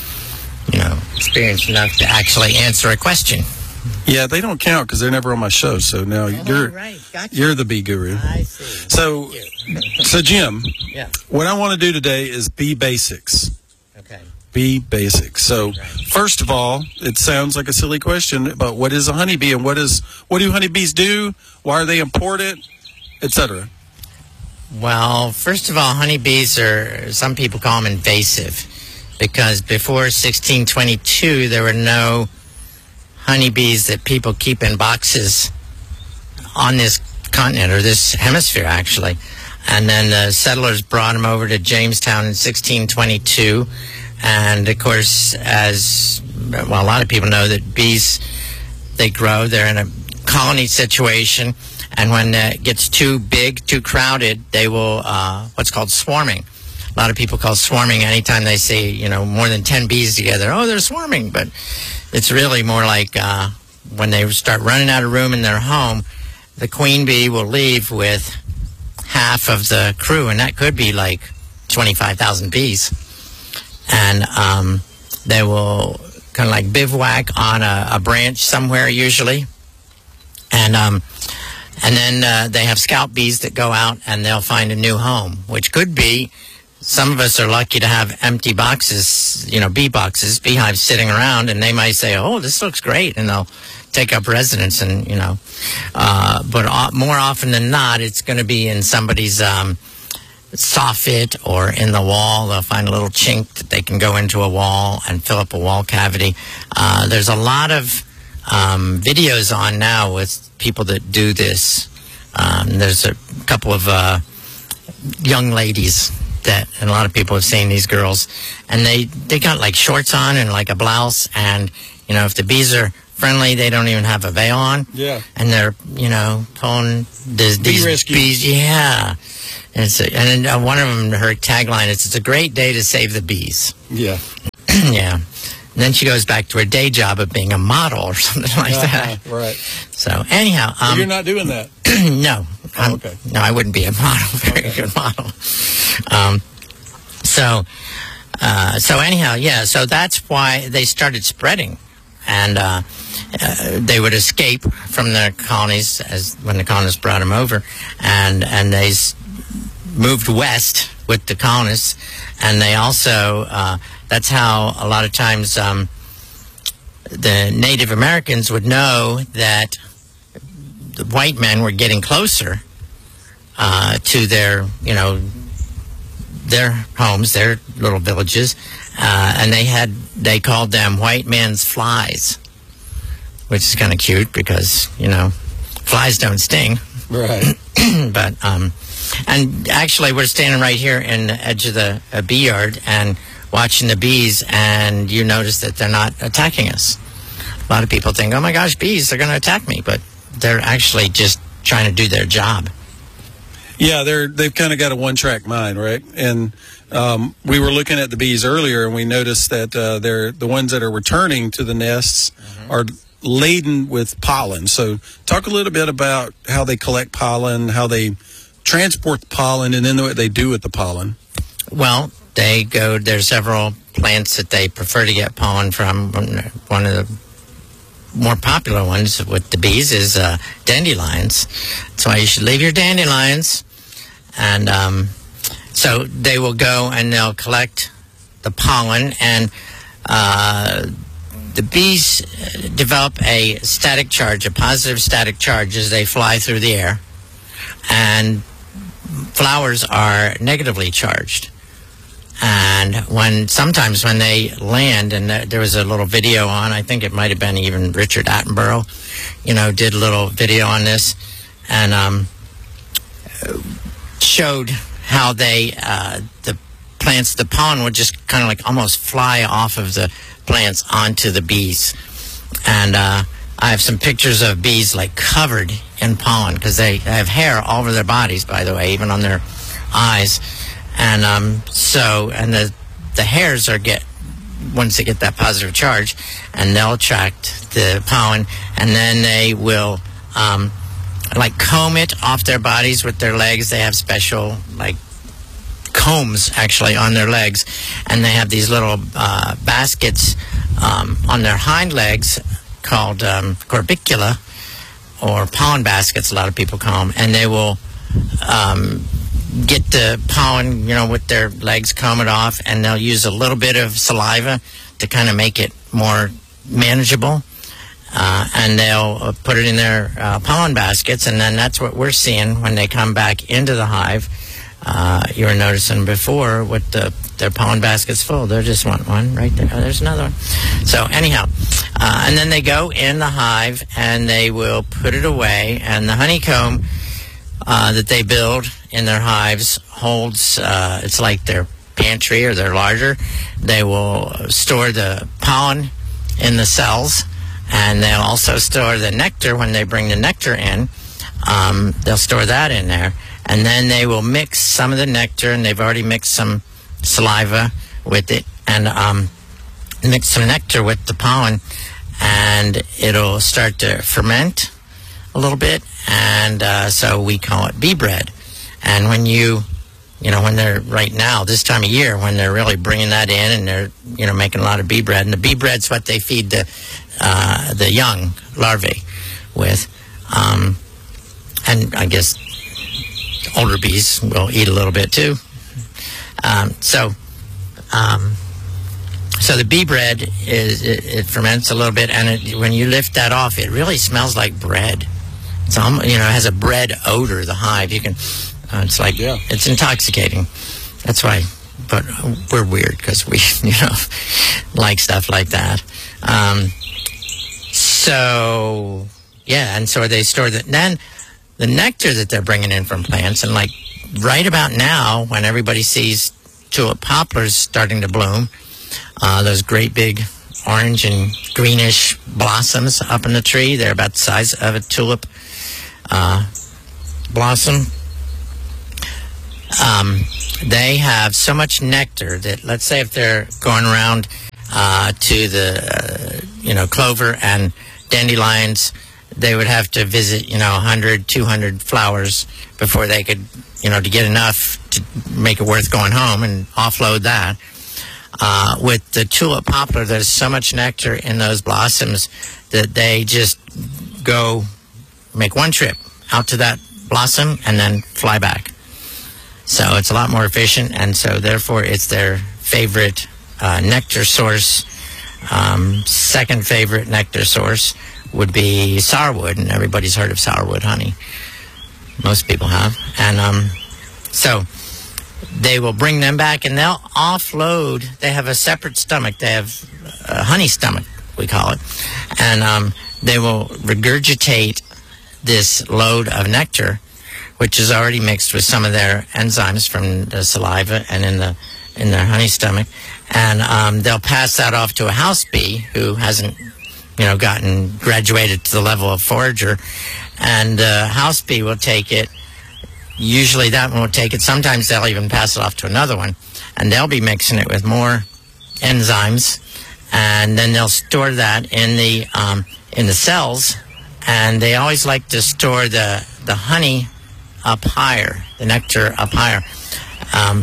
you know, experienced enough to actually answer a question. Yeah, they don't count because they're never on my show. So now oh, you're right. Gotcha. You're the bee guru. I see. So, so Jim, yeah. What I want to do today is bee basics. Okay. Bee basics. So, right. First of all, it sounds like a silly question, but what is a honeybee, and what is what do honeybees do? Why are they important, et cetera? Well, first of all, honeybees are, some people call them invasive, because before sixteen twenty-two, there were no honeybees that people keep in boxes on this continent, or this hemisphere, actually. And then the settlers brought them over to Jamestown in sixteen twenty-two. And, of course, as, well, a lot of people know that bees, they grow. They're in a colony situation. And when it gets too big, too crowded, they will, uh, what's called swarming. A lot of people call swarming anytime they see, you know, more than ten bees together. Oh, they're swarming. But it's really more like uh, when they start running out of room in their home, the queen bee will leave with half of the crew, and that could be like twenty-five thousand bees. And um, they will kind of like bivouac on a, a branch somewhere usually. And um, and then uh, they have scout bees that go out and they'll find a new home, which could be, some of us are lucky to have empty boxes, you know, bee boxes, beehives sitting around, and they might say, oh, this looks great, and they'll take up residence, and, you know. Uh, but uh, more often than not, it's going to be in somebody's um, soffit or in the wall. They'll find a little chink that they can go into a wall and fill up a wall cavity. Uh, there's a lot of um, videos on now with people that do this. Um, there's a couple of uh, young ladies that, and a lot of people have seen these girls, and they, they got like shorts on and like a blouse, and, you know, if the bees are friendly. They don't even have a veil on. Yeah. And they're, you know, pulling the, these rescue. bees. Yeah. And, it's a, and uh, one of them, her tagline is, "It's a great day to save the bees." Yeah. Yeah. And then she goes back to her day job of being a model or something like uh-huh, that. Right. So anyhow, um, so you're not doing that. no. Oh, okay. No, I wouldn't be a model. Very okay. good model. Um, so, uh, so anyhow, yeah. So that's why they started spreading, and uh, uh, they would escape from the colonies as when the colonists brought them over, and and they s- moved west with the colonists, and they also. Uh, That's how a lot of times um, the Native Americans would know that the white men were getting closer uh, to their, you know, their homes, their little villages, uh, and they had they called them white man's flies, which is kind of cute because you know flies don't sting, right? But um, and actually, we're standing right here in the edge of the uh, bee yard and watching the bees, and you notice that they're not attacking us. A lot of people think, oh my gosh, bees, they're going to attack me, but they're actually just trying to do their job. Yeah, they're, they've kind of got a one-track mind, right? And um, we were looking at the bees earlier, and we noticed that uh, they're the ones that are returning to the nests mm-hmm. are laden with pollen. So talk a little bit about how they collect pollen, how they transport the pollen, and then what they do with the pollen. Well, they go, there's several plants that they prefer to get pollen from. One of the more popular ones with the bees is uh, dandelions. That's why you should leave your dandelions. And um, so they will go and they'll collect the pollen, and uh, the bees develop a static charge, a positive static charge as they fly through the air. And flowers are negatively charged. And when sometimes when they land, and there was a little video on, I think it might have been even Richard Attenborough, you know, did a little video on this, and um, showed how they, uh, the plants, the pollen would just kind of like almost fly off of the plants onto the bees. And uh, I have some pictures of bees like covered in pollen, because they have hair all over their bodies, by the way, even on their eyes. And um, so, and the the hairs are get, once they get that positive charge, and they'll attract the pollen, and then they will um, like comb it off their bodies with their legs. They have special like combs actually on their legs, and they have these little uh, baskets um, on their hind legs called um, corbicula, or pollen baskets, a lot of people call them, and they will um, get the pollen, you know, with their legs, comb it off, and they'll use a little bit of saliva to kind of make it more manageable, uh, and they'll uh, put it in their uh, pollen baskets, and then that's what we're seeing when they come back into the hive. Uh, you were noticing before with the, their pollen baskets full. They just want one right there. Oh, there's another one. So anyhow, uh, and then they go in the hive, and they will put it away, and the honeycomb uh, that they build in their hives holds, uh, it's like their pantry or their larder. They will store the pollen in the cells, and they'll also store the nectar when they bring the nectar in. Um, they'll store that in there, and then they will mix some of the nectar, and they've already mixed some saliva with it, and um, mix some nectar with the pollen, and it'll start to ferment a little bit, and uh, so we call it bee bread. And when you, you know, when they're right now, this time of year, when they're really bringing that in, and they're, you know, making a lot of bee bread, and the bee bread's what they feed the uh, the young larvae with, um, and I guess older bees will eat a little bit too. Um, so, um, so the bee bread is it, it ferments a little bit, and it, when you lift that off, it really smells like bread. It's almost, you know, it has a bread odor. The hive, you can. Uh, it's like, yeah. It's intoxicating. That's why, but we're weird because we, you know, like stuff like that. Um, so, yeah, and so they store that. Then the nectar that they're bringing in from plants, and like right about now, when everybody sees tulip poplars starting to bloom, uh, those great big orange and greenish blossoms up in the tree. They're about the size of a tulip uh, blossom. Um, they have so much nectar that, let's say if they're going around uh, to the, uh, you know, clover and dandelions, they would have to visit, you know, one hundred, two hundred flowers before they could, you know, to get enough to make it worth going home and offload that. Uh, with the tulip poplar, there's so much nectar in those blossoms that they just go make one trip out to that blossom and then fly back. So it's a lot more efficient, and so therefore it's their favorite uh, nectar source. Um, second favorite nectar source would be sourwood, and everybody's heard of sourwood honey. Most people have. And um, so they will bring them back, and they'll offload. They have a separate stomach. They have a honey stomach, we call it. And um, they will regurgitate this load of nectar, which is already mixed with some of their enzymes from the saliva and in the in their honey stomach, and um, they'll pass that off to a house bee who hasn't, you know, gotten graduated to the level of forager, and the house bee will take it. Usually, that one will take it. Sometimes they'll even pass it off to another one, and they'll be mixing it with more enzymes, and then they'll store that in the um, in the cells, and they always like to store the the honey up higher, the nectar up higher. Um,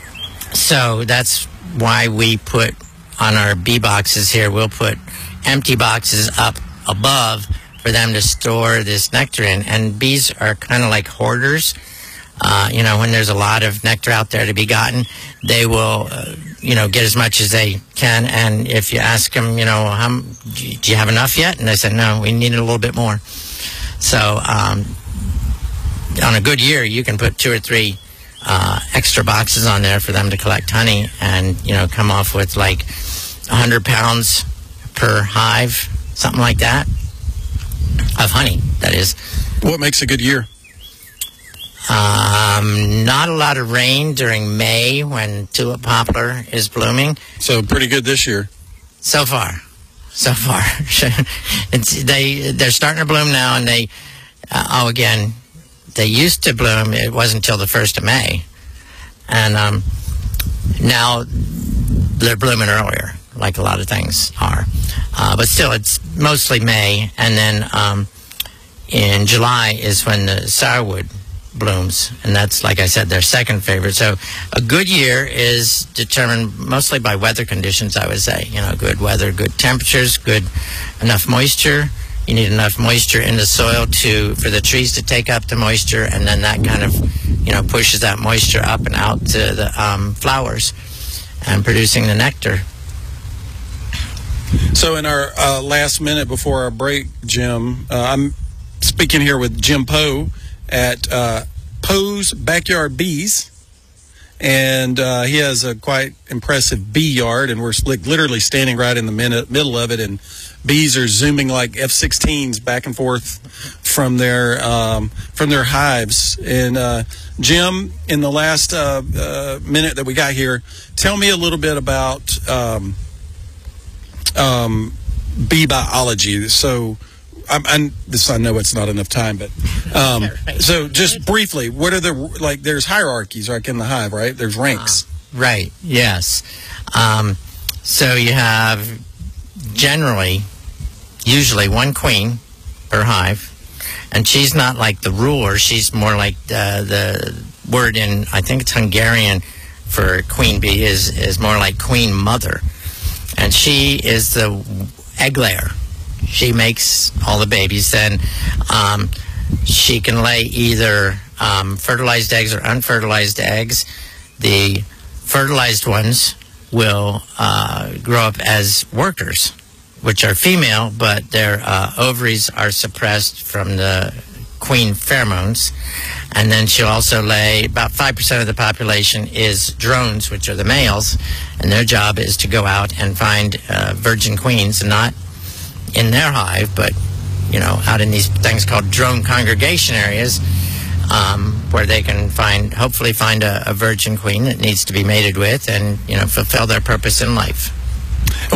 so that's why we put on our bee boxes here, we'll put empty boxes up above for them to store this nectar in. And bees are kind of like hoarders. Uh, you know, when there's a lot of nectar out there to be gotten, they will, uh, you know, get as much as they can. And if you ask them, you know, how, do you have enough yet? And they say, no, we need a little bit more. So, um, on a good year, you can put two or three uh, extra boxes on there for them to collect honey, and you know, come off with like a hundred pounds per hive, something like that, of honey. That is. What makes a good year? Um, not a lot of rain during May when tulip poplar is blooming. So pretty good this year. So far, so far. it's, they they're starting to bloom now, and they uh, oh again. They used to bloom, it wasn't until the first of May. And um, now they're blooming earlier, like a lot of things are. Uh, but still, it's mostly May. And then um, in July is when the sourwood blooms. And that's, like I said, their second favorite. So a good year is determined mostly by weather conditions, I would say. You know, good weather, good temperatures, good enough moisture. You need enough moisture in the soil to for the trees to take up the moisture, and then that kind of, you know, pushes that moisture up and out to the um, flowers and producing the nectar. So in our uh, last minute before our break, Jim, uh, I'm speaking here with Jim Poe at uh, Poe's Backyard Bees. And uh, he has a quite impressive bee yard, and we're like, literally standing right in the min- middle of it, and bees are zooming like F sixteens back and forth from their um, from their hives. And uh, Jim, in the last uh, uh, minute that we got here, tell me a little bit about um, um, bee biology. So, I'm, I'm, this I know it's not enough time, but um, right. So just briefly, what are the like? There's hierarchies, like in the hive, right? There's ranks, uh, right? Yes. Um, so you have generally, usually one queen per hive, and she's not like the ruler. She's more like uh, the word in I think it's Hungarian for queen bee is is more like queen mother, and she is the egg layer. She makes all the babies. Then um, she can lay either um, fertilized eggs or unfertilized eggs. The fertilized ones will uh, grow up as workers, which are female, but their uh, ovaries are suppressed from the queen pheromones. And then she'll also lay, about five percent of the population is drones, which are the males, and their job is to go out and find uh, virgin queens, and not in their hive, but, you know, out in these things called drone congregation areas, um, where they can find, hopefully find a, a virgin queen that needs to be mated with and, you know, fulfill their purpose in life. Well,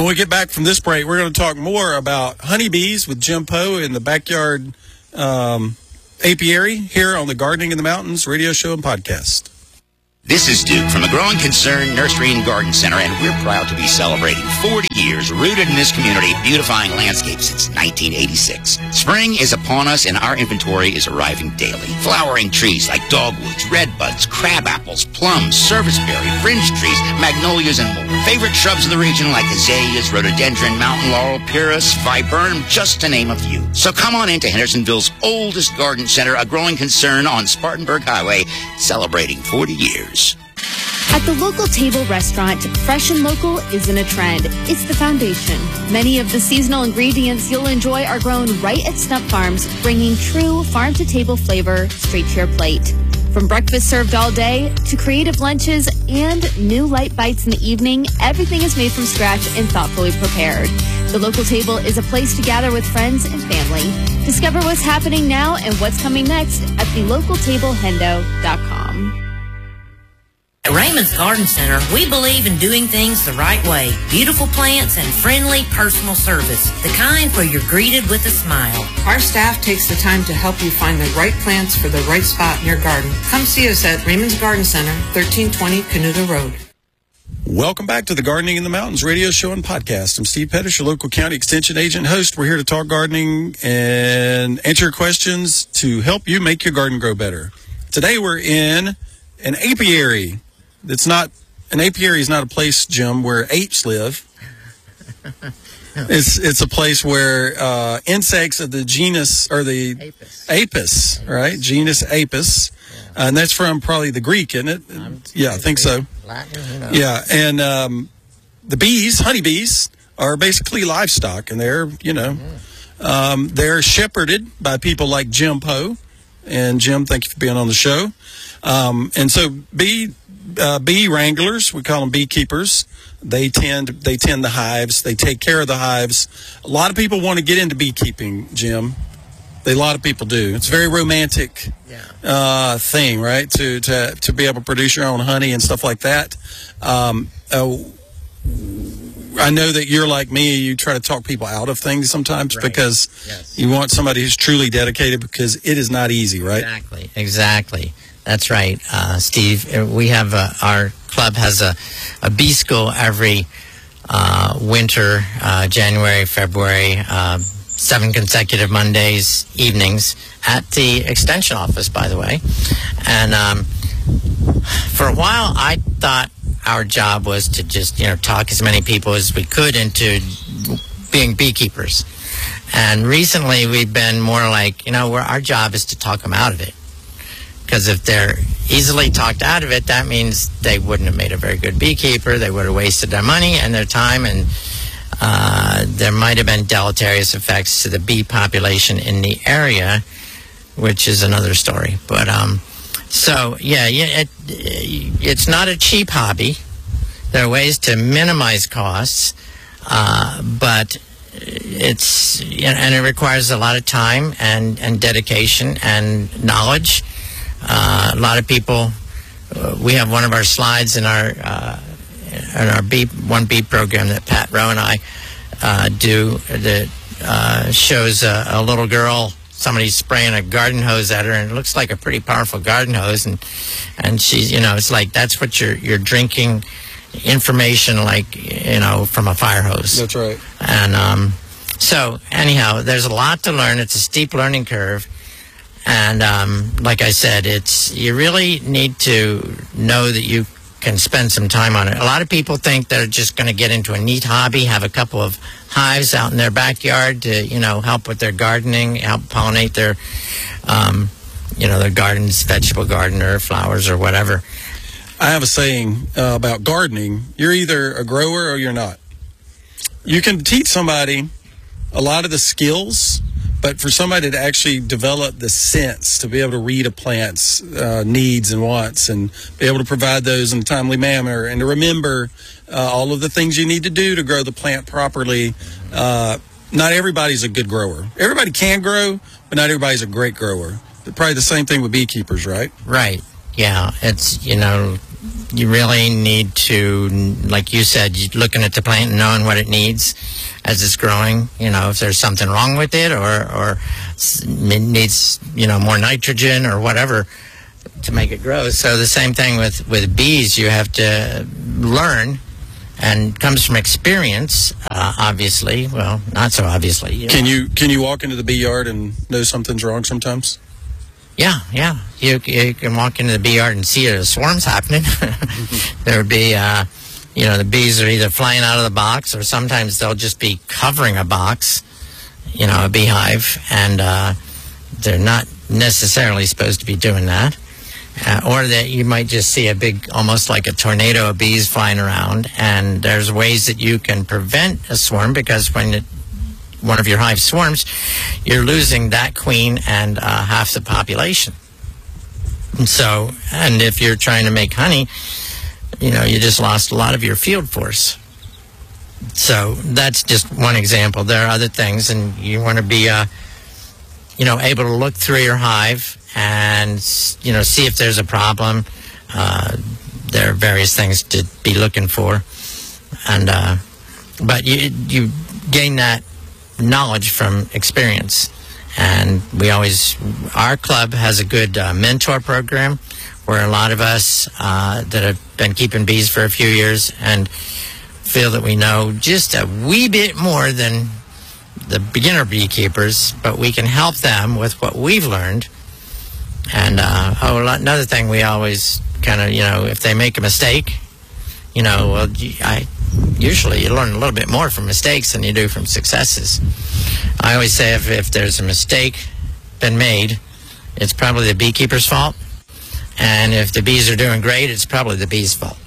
we get back from this break, we're going to talk more about honeybees with Jim Poe in the backyard um, apiary here on the Gardening in the Mountains radio show and podcast. This is Duke from the Growing Concern Nursery and Garden Center, and we're proud to be celebrating forty years rooted in this community, beautifying landscapes since nineteen eighty-six. Spring is upon us, and our inventory is arriving daily. Flowering trees like dogwoods, redbuds, crabapples, plums, serviceberry, fringe trees, magnolias, and more. Favorite shrubs of the region like azaleas, rhododendron, mountain laurel, pyrrhus, viburnum, just to name a few. So come on into Hendersonville's oldest garden center, a Growing Concern on Spartanburg Highway, celebrating forty years. At the local table restaurant, fresh and local isn't a trend. It's the foundation. Many of the seasonal ingredients you'll enjoy are grown right at Stump Farms, bringing true farm-to-table flavor straight to your plate. From breakfast served all day to creative lunches and new light bites in the evening, everything is made from scratch and thoughtfully prepared. The local table is a place to gather with friends and family. Discover what's happening now and what's coming next at the local table hendo dot com. At Raymond's Garden Center, we believe in doing things the right way. Beautiful plants and friendly personal service. The kind where you're greeted with a smile. Our staff takes the time to help you find the right plants for the right spot in your garden. Come see us at Raymond's Garden Center, thirteen twenty Canuga Road. Welcome back to the Gardening in the Mountains radio show and podcast. I'm Steve Pettis, your local county extension agent host. We're here to talk gardening and answer your questions to help you make your garden grow better. Today we're in an apiary. It's not an apiary is not a place, Jim, where apes live. It's it's a place where uh, insects of the genus or the Apis, Apis, right? Genus Apis, yeah. uh, and that's from probably the Greek, isn't it? I'm yeah, I think so. Latin, who knows? Yeah, and um, the bees, honeybees, are basically livestock, and they're you know um, they're shepherded by people like Jim Poe. And Jim, thank you for being on the show. Um, and so bee. Uh, bee wranglers, we call them beekeepers. They tend they tend the hives. They take care of the hives. A lot of people want to get into beekeeping, Jim. They, a lot of people do. It's a very romantic yeah. uh, thing, right? To, to to be able to produce your own honey and stuff like that. Um, uh, I know that you're like me. You try to talk people out of things sometimes right. because yes. you want somebody who's truly dedicated, because it is not easy, right? Exactly. Exactly. That's right, uh, Steve. We have a, our club has a, a bee school every uh, winter, uh, January, February, uh, seven consecutive Mondays evenings at the extension office, by the way. And um, for a while, I thought our job was to just you know talk as many people as we could into being beekeepers. And recently, we've been more like you know, where our job is to talk them out of it. Because if they're easily talked out of it, that means they wouldn't have made a very good beekeeper. They would have wasted their money and their time, and uh, there might have been deleterious effects to the bee population in the area, which is another story. But um, so yeah, yeah, it, it's not a cheap hobby. There are ways to minimize costs, uh, but it's you know, and it requires a lot of time and and dedication and knowledge. Uh, a lot of people, uh, we have one of our slides in our uh, in our bee, one bee program that Pat Rowe and I uh, do that uh, shows a, a little girl, somebody's spraying a garden hose at her, and it looks like a pretty powerful garden hose, and and she's, you know, it's like that's what you're you're drinking information like, you know, from a fire hose. That's right. And um, so anyhow, there's a lot to learn. It's a steep learning curve. And um, like I said, it's you really need to know that you can spend some time on it. A lot of people think they're just going to get into a neat hobby, have a couple of hives out in their backyard to, you know, help with their gardening, help pollinate their, um, you know, their gardens, vegetable garden or flowers or whatever. I have a saying uh, about gardening. You're either a grower or you're not. You can teach somebody a lot of the skills, but for somebody to actually develop the sense to be able to read a plant's uh, needs and wants and be able to provide those in a timely manner and to remember uh, all of the things you need to do to grow the plant properly, uh, not everybody's a good grower. Everybody can grow, but not everybody's a great grower. Probably the same thing with beekeepers, right? Right. Yeah. It's, you know, you really need to, like you said, you're looking at the plant and knowing what it needs as it's growing. You know, if there's something wrong with it, or or it needs, you know, more nitrogen or whatever to make it grow. So the same thing with with bees. You have to learn, and comes from experience. Uh, obviously, well, not so obviously. You Can know. you can you walk into the bee yard and know something's wrong sometimes? Yeah, yeah. You you can walk into the bee yard and see a swarm's happening. There would be, uh, you know, the bees are either flying out of the box, or sometimes they'll just be covering a box, you know, a beehive, and uh, they're not necessarily supposed to be doing that. Uh, or that you might just see a big, almost like a tornado of bees flying around, and there's ways that you can prevent a swarm, because when it one of your hive swarms, you're losing that queen and uh, half the population. And so, and if you're trying to make honey, you know, you just lost a lot of your field force. So that's just one example. There are other things, and you want to be, uh, you know, able to look through your hive and, you know, see if there's a problem. Uh, there are various things to be looking for, and uh, but you you gain that knowledge from experience. And we always, our club has a good uh, mentor program where a lot of us uh, that have been keeping bees for a few years and feel that we know just a wee bit more than the beginner beekeepers, but we can help them with what we've learned. And uh, oh, another thing we always kind of, you know, if they make a mistake, you know, well, I usually you learn a little bit more from mistakes than you do from successes. I always say if, if there's a mistake been made, it's probably the beekeeper's fault. And if the bees are doing great, it's probably the bees' fault.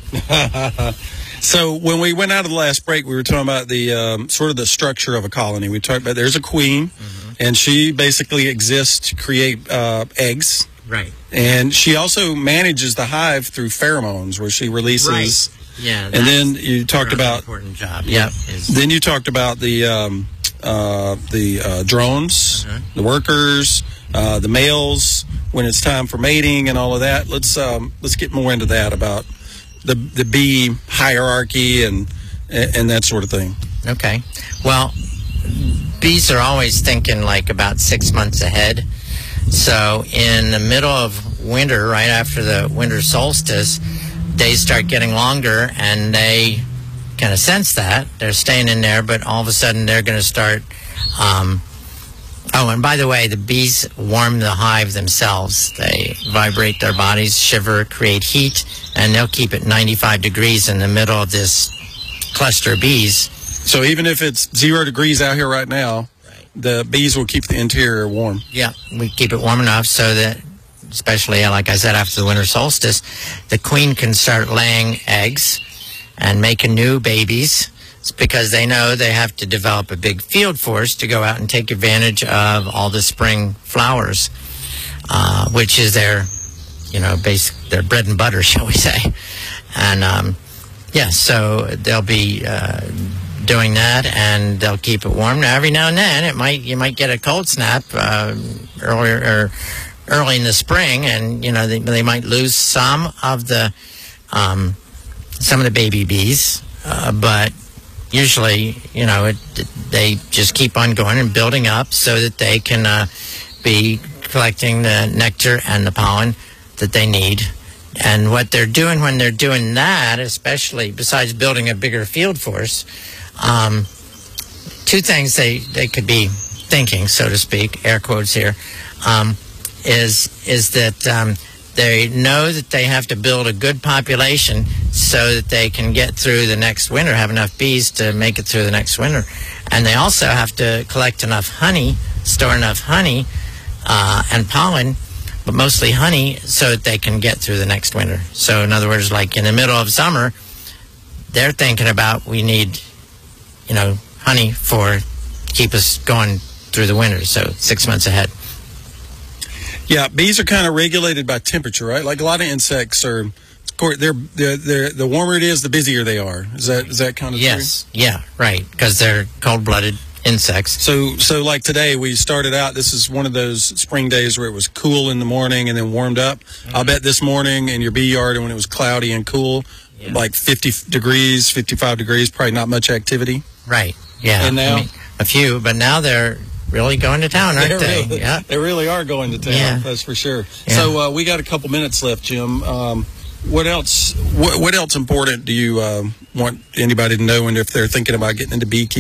So when we went out of the last break, we were talking about the um, sort of the structure of a colony. We talked about there's a queen, mm-hmm. and she basically exists to create uh, eggs. Right. And she also manages the hive through pheromones, where she releases... Right. Yeah, and then you talked about important job. Yep. Then you talked about the um, uh, the uh, drones, uh-huh. the workers, uh, the males when it's time for mating and all of that. Let's um, let's get more into that about the the bee hierarchy and and that sort of thing. Okay. Well, bees are always thinking like about six months ahead. So in the middle of winter, right after the winter solstice, days start getting longer, and they kind of sense that. They're staying in there, but all of a sudden they're going to start... Um, oh, and by the way, the bees warm the hive themselves. They vibrate their bodies, shiver, create heat, and they'll keep it ninety-five degrees in the middle of this cluster of bees. So even if it's zero degrees out here right now, right. the bees will keep the interior warm. Yeah, we keep it warm enough so that, especially, like I said, after the winter solstice, the queen can start laying eggs and making new babies. It's because they know they have to develop a big field force to go out and take advantage of all the spring flowers, uh, which is their, you know, basic, their bread and butter, shall we say. And, um, yeah, so they'll be uh, doing that, and they'll keep it warm. Now, every now and then, it might you might get a cold snap uh, earlier or early in the spring, and you know they, they might lose some of the um, some of the baby bees, uh, but usually you know it, they just keep on going and building up so that they can uh, be collecting the nectar and the pollen that they need. And what they're doing when they're doing that, especially besides building a bigger field force, um, two things they, they could be thinking, so to speak, air quotes here. Um, is is that um, they know that they have to build a good population so that they can get through the next winter, have enough bees to make it through the next winter. And they also have to collect enough honey, store enough honey uh, and pollen, but mostly honey, so that they can get through the next winter. So in other words, like in the middle of summer, they're thinking about we need, you know, honey for keep us going through the winter, so six months ahead. Yeah, bees are kind of regulated by temperature, right? Like a lot of insects are, they're, they're, they're, the warmer it is, the busier they are. Is that is that kind of yes. true? Yeah, right, because they're cold-blooded insects. So, so like today, we started out, this is one of those spring days where it was cool in the morning and then warmed up. Mm-hmm. I'll bet this morning in your bee yard, when it was cloudy and cool, yeah. like fifty degrees, fifty-five degrees, probably not much activity. Right, yeah. And now? I mean, a few, but now they're really going to town, aren't they? Really, yeah. They really are going to town, yeah. that's for sure. Yeah. So uh, we got a couple minutes left, Jim. Um, what else What, what else important do you uh, want anybody to know, and if they're thinking about getting into beekeeping?